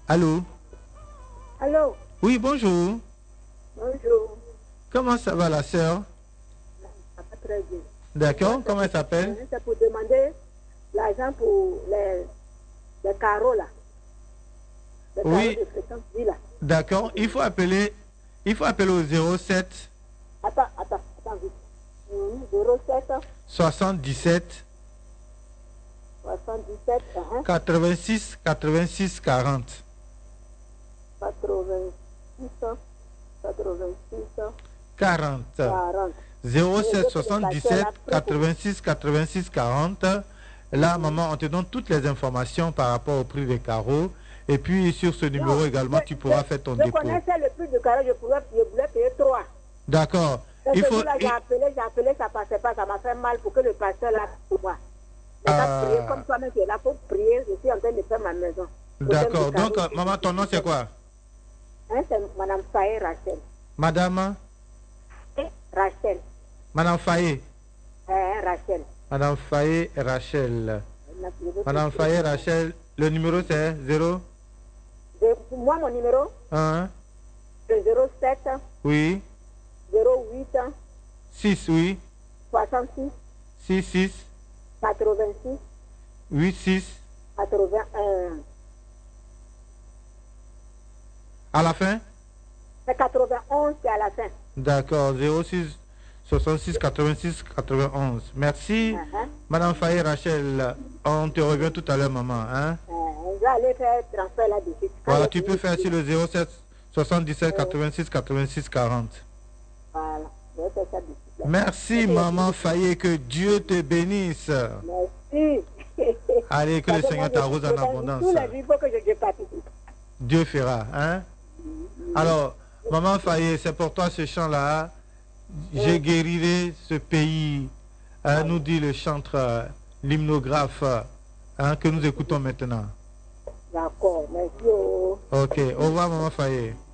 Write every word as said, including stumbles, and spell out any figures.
Allô? Allô? Oui, bonjour. Bonjour. Comment ça va la sœur? Ça va très bien. D'accord, comment elle s'appelle? C'est pour demander l'argent pour les, les carreaux là. Les Oui. carreaux de fréquence vie là. D'accord, il faut appeler, il faut appeler au zéro sept Attends, attends, attends vite. zéro sept soixante-dix-sept soixante-dix-sept uh-huh, quatre-vingt-six quatre-vingt-six quarante. quatre-vingt-six quatre-vingt-six quarante. quarante. zéro sept soixante-dix-sept quatre-vingt-six quatre-vingt-six quarante. Là, maman, on te donne toutes les informations par rapport au prix des carreaux. Et puis, sur ce numéro Non, également, je, tu pourras je, faire ton je dépôt. Je connaissais le prix du carreau, je, pouvais, je voulais payer trois. D'accord. Il Il faut... faut... là, j'ai il... appelé, j'ai appelé, ça passait pas, ça m'a fait mal pour que le pasteur là pour moi. Mais ah... prier, comme toi-même tu es là, pour prier, je suis en train de faire ma maison. D'accord. Donc, euh, maman, ton nom c'est quoi? Hein, c'est Madame Faye Rachel. Madame Rachel. Madame Faye. Hein, Rachel. Madame Faye Rachel. Madame Faye Rachel, le numéro c'est zéro. Moi, mon numéro un. C'est zéro sept. Oui. zéro huit. six, oui. soixante-six. six six. quatre-vingt-six. huit six. quatre-vingt-un. À la fin? C'est quatre-vingt-onze, c'est à la fin. D'accord, zéro six soixante-six quatre-vingt-six quatre-vingt-onze. Merci, uh-huh. Madame Faye Rachel. On te revient tout à l'heure, maman. Hein? Uh, je vais aller faire transfert là-dessus. Voilà, tu peux faire sur le zéro sept soixante-dix-sept quatre-vingt-six quatre-vingt-six quarante. Voilà, je vais faire ça dessus. Merci, maman Faye, que Dieu te bénisse. Merci. Allez, que le Seigneur t'arrose en abondance. Tous les jours que je participe. Dieu fera, hein? Alors, maman Faye, c'est pour toi ce chant-là. Je guérirai ce pays, hein, nous dit le chanteur, l'hymnographe, hein, que nous écoutons maintenant. D'accord, merci. Ok, au revoir, maman Faye.